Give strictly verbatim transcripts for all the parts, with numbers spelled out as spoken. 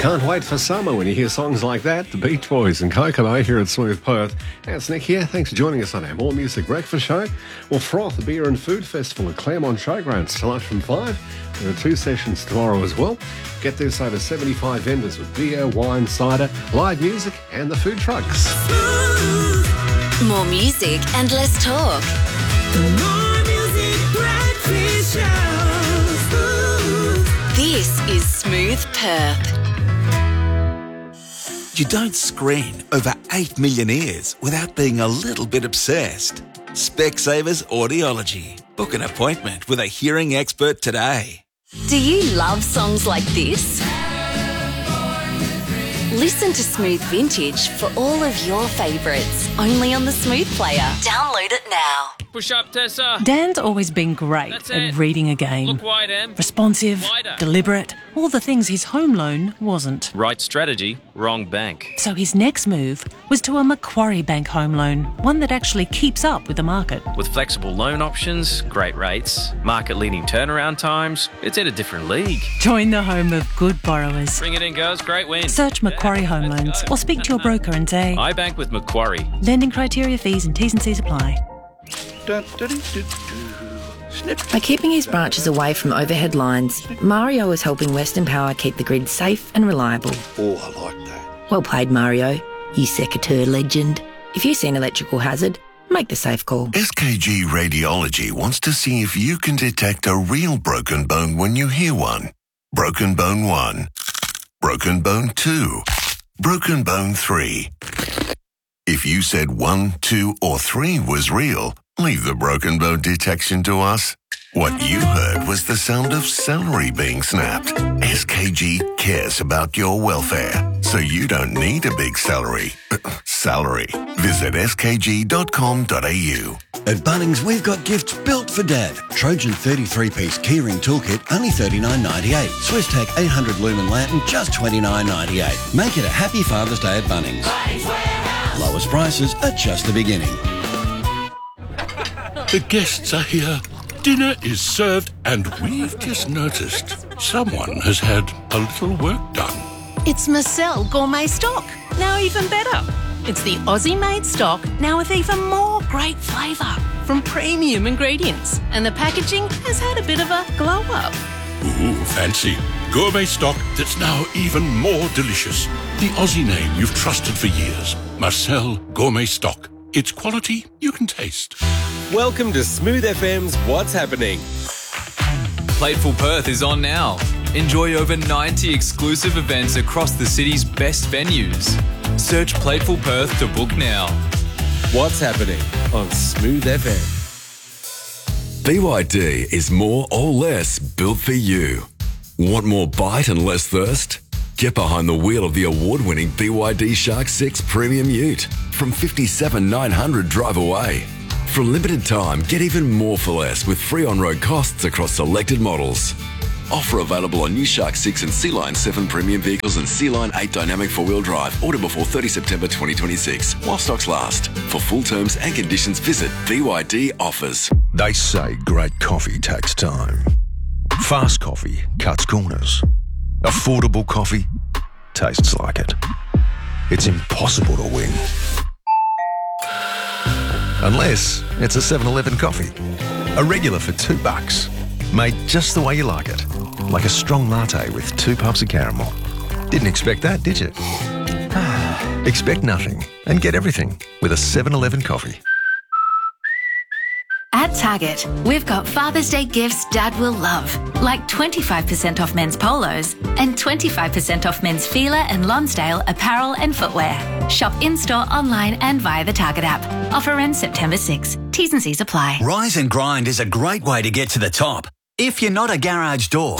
Can't wait for summer when you hear songs like that. The Beach Boys and Kokomo here at Smooth Perth. And it's Nick here. Thanks for joining us on our More Music Breakfast Show. Well, Froth, the Beer and Food Festival at Claremont Showgrounds tonight from five. There are two sessions tomorrow as well. Get this, over seventy-five vendors with beer, wine, cider, live music and the food trucks. More music and less talk. The More Music Breakfast Show. This is Smooth Perth. You don't screen over eight million ears without being a little bit obsessed. Specsavers Audiology. Book an appointment with a hearing expert today. Do you love songs like this? Listen to Smooth Vintage for all of your favourites, only on the Smooth Player. Download it now. Push up, Tessa. Dan's always been great That's at it. reading a game. Look wide, Em. Responsive, Wider. deliberate, all the things his home loan wasn't. Right strategy, wrong bank. So his next move was to a Macquarie Bank home loan, one that actually keeps up with the market. With flexible loan options, great rates, market-leading turnaround times, it's in a different league. Join the home of good borrowers. Bring it in, girls. Great win. Search Macquarie Home Let's Loans go. or speak to your broker and say, I bank with Macquarie. lending criteria, fees and T's and C's apply. By keeping his branches away from overhead lines, Mario is helping Western Power keep the grid safe and reliable. Oh, I like that. Well played, Mario, you secateur legend. If you see an electrical hazard, make the safe call. S K G Radiology wants to see if you can detect a real broken bone when you hear one. Broken bone one. Broken bone two. Broken bone three. If you said one, two, or three was real, leave the broken bone detection to us. What you heard was the sound of celery being snapped. S K G cares about your welfare, so you don't need a big celery. Salary. Visit s k g dot com dot a u. At Bunnings, we've got gifts built for Dad. Trojan thirty-three piece keyring toolkit, only thirty-nine ninety-eight. Swisstech eight hundred lumen lantern, just twenty-nine ninety-eight. Make it a happy Father's Day at Bunnings. Lowest prices are just the beginning. The guests are here. Dinner is served, and we've just noticed someone has had a little work done. It's Marcel Gourmet Stock, now even better. It's the Aussie-made stock, now with even more great flavour from premium ingredients. And the packaging has had a bit of a glow-up. Ooh, fancy. Gourmet stock that's now even more delicious. The Aussie name you've trusted for years. Marcel Gourmet Stock. It's quality you can taste. Welcome to Smooth F M's What's Happening. Plateful Perth is on now. Enjoy over ninety exclusive events across the city's best venues. Search Plateful Perth to book now. What's Happening on Smooth F M. B Y D is more or less built for you. Want more bite and less thirst? Get behind the wheel of the award-winning B Y D Shark six Premium Ute from fifty-seven thousand nine hundred drive away. For a limited time, get even more for less with free on-road costs across selected models. Offer available on new Shark six and Sea Line seven premium vehicles and Sea Line eight dynamic four-wheel drive. Order before thirtieth September twenty twenty-six while stocks last. For full terms and conditions, visit B Y D Offers. They say great coffee takes time. Fast coffee cuts corners. Affordable coffee tastes like it. It's impossible to win. Unless it's a seven eleven coffee. A regular for two bucks. Made just the way you like it. Like a strong latte with two puffs of caramel. Didn't expect that, did you? Expect nothing and get everything with a seven eleven coffee. At Target, we've got Father's Day gifts Dad will love, like twenty-five percent off men's polos and twenty-five percent off men's Fila and Lonsdale apparel and footwear. Shop in-store, online and via the Target app. Offer ends September sixth. T's and C's apply. Rise and Grind is a great way to get to the top. If you're not a garage door,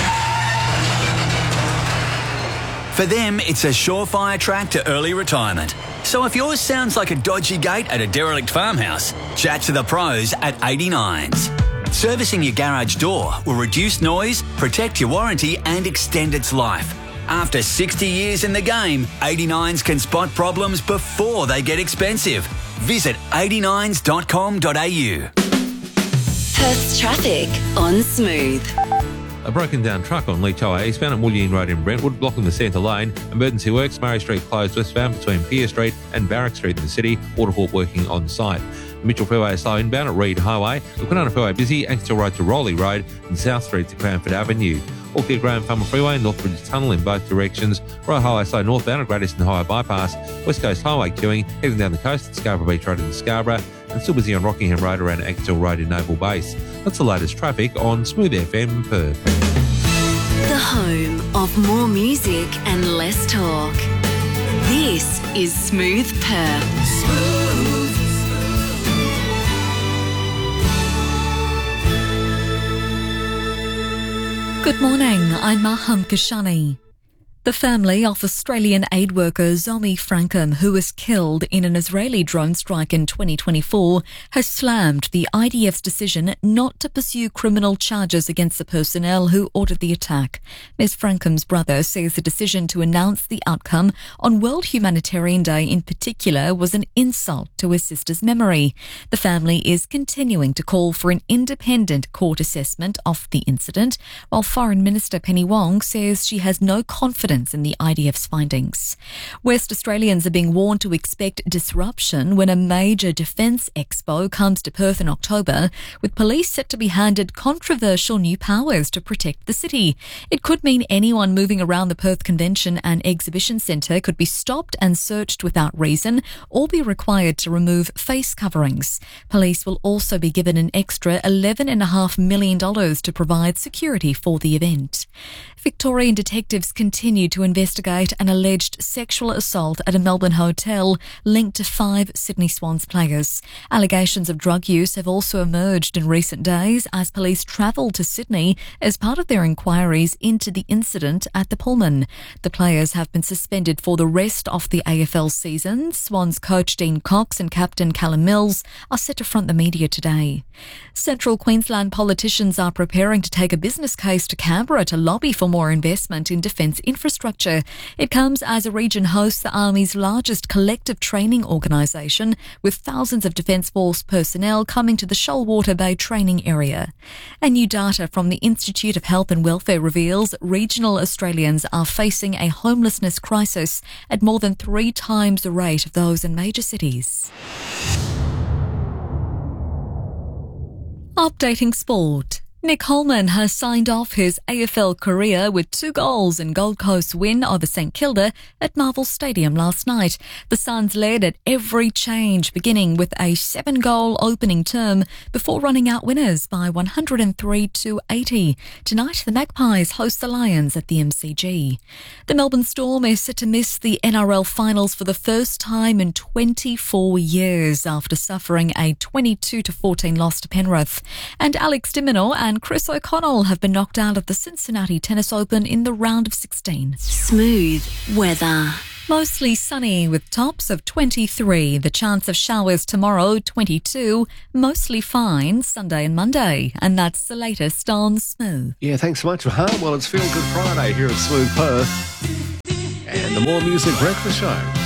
for them, it's a surefire track to early retirement. So if yours sounds like a dodgy gate at a derelict farmhouse, chat to the pros at eighty-nines. Servicing your garage door will reduce noise, protect your warranty and extend its life. After sixty years in the game, eighty-nines can spot problems before they get expensive. Visit eighty-nines dot com dot a u. Perth's traffic on Smooth. A broken down truck on Leach Highway eastbound at Mullion Road in Brentwood, blocking the centre lane. Emergency works, Murray Street closed westbound between Pier Street and Barrack Street in the city. Waterfall working on site. The Mitchell Freeway is slow inbound at Reed Highway. The Kwinana Freeway busy, Ankstel Road to Rowley Road and South Street to Cranford Avenue. All clear Graham Farmer Freeway, Northbridge Tunnel in both directions. Royal Highway slow northbound at Great Eastern Highway Bypass. West Coast Highway queuing, heading down the coast at Scarborough Beach Road in Scarborough. And still busy on Rockingham Road around Ankstel Road in Naval Base. That's the latest traffic on Smooth F M Perth. The home of more music and less talk. This is Smooth Perth. Smooth. Good morning, I'm Maham Kashani. The family of Australian aid worker Zomi Frankham, who was killed in an Israeli drone strike in twenty twenty-four, has slammed the I D F's decision not to pursue criminal charges against the personnel who ordered the attack. Miz Frankham's brother says the decision to announce the outcome on World Humanitarian Day in particular was an insult to his sister's memory. The family is continuing to call for an independent court assessment of the incident, while Foreign Minister Penny Wong says she has no confidence in the I D F's findings. West Australians are being warned to expect disruption when a major defence expo comes to Perth in October, with police set to be handed controversial new powers to protect the city. It could mean anyone moving around the Perth Convention and Exhibition Centre could be stopped and searched without reason or be required to remove face coverings. Police will also be given an extra eleven point five million dollars to provide security for the event. Victorian detectives continue to investigate an alleged sexual assault at a Melbourne hotel linked to five Sydney Swans players. Allegations of drug use have also emerged in recent days as police travelled to Sydney as part of their inquiries into the incident at the Pullman. The players have been suspended for the rest of the A F L season. Swans coach Dean Cox and captain Callum Mills are set to front the media today. Central Queensland politicians are preparing to take a business case to Canberra to lobby for more investment in defence infrastructure. It comes as the region hosts the Army's largest collective training organisation, with thousands of Defence Force personnel coming to the Shoalwater Bay training area. And new data from the Institute of Health and Welfare reveals regional Australians are facing a homelessness crisis at more than three times the rate of those in major cities. Updating sport. Nick Holman has signed off his A F L career with two goals in Gold Coast's win over St Kilda at Marvel Stadium last night. The Suns led at every change, beginning with a seven-goal opening term before running out winners by one hundred three to eighty. Tonight, the Magpies host the Lions at the M C G. The Melbourne Storm is set to miss the N R L finals for the first time in twenty-four years after suffering a twenty-two to fourteen loss to Penrith. And Alex de Minaur and Chris O'Connell have been knocked out of the Cincinnati Tennis Open in the round of sixteen. Smooth weather. Mostly sunny with tops of twenty-three. The chance of showers tomorrow, twenty-two. Mostly fine Sunday and Monday. And that's the latest on Smooth. Yeah, thanks so much, Raham. Well, it's Feel Good Friday here at Smooth Perth. And the More Music Breakfast Show.